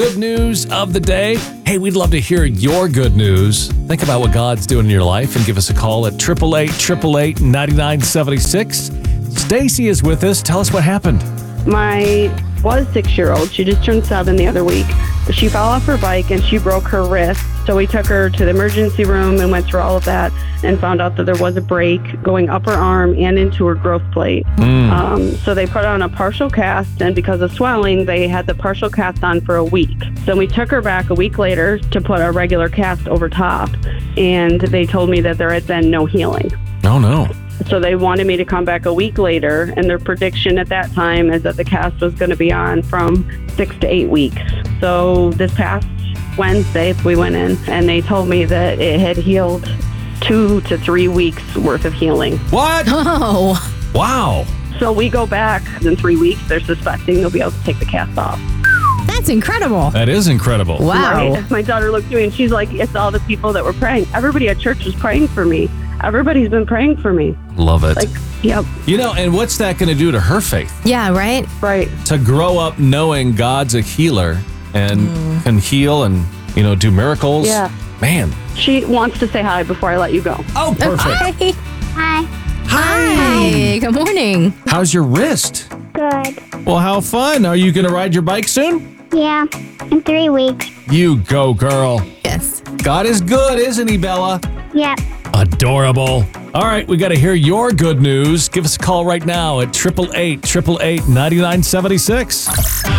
Good news of the day. Hey, we'd love to hear your good news. Think about what God's doing in your life and give us a call at 888-888-9976. Stacy is with us. Tell us what happened. My was 6-year-old. She just turned 7 the other week. She fell off her bike and she broke her wrist. So we took her to the emergency room and went through all of that and found out that there was a break going up her arm and into her growth plate. So they put on a partial cast, and because of swelling, they had the partial cast on for a week. So we took her back a week later to put a regular cast over top, and they told me that there had been no healing. Oh, no. So they wanted me to come back a week later, and their prediction at that time is that the cast was going to be on from 6 to 8 weeks. So this past Wednesday, we went in, and they told me that it had healed 2 to 3 weeks worth of healing. What? Oh, Wow. So we go back in 3 weeks. They're suspecting they'll be able to take the cast off. that's incredible. That is incredible. Wow. Right? My daughter looked at me and she's like, it's all the people that were praying. Everybody at church was praying for me. Everybody's been praying for me. Love it. Like, yep, You know, and what's that going to do to her faith? Yeah, right? right. To grow up knowing God's a healer and can heal and, do miracles. Yeah. Man. She wants to say hi before I let you go. Oh, perfect. Hi. Hi. Hi. Good morning. How's your wrist? Good. Well, how fun. Are you going to ride your bike soon? Yeah. In 3 weeks. You go, girl. Yes. God is good, isn't he, Bella? Yep. Adorable. All right, we got to hear your good news. Give us a call right now at 888-888-9976.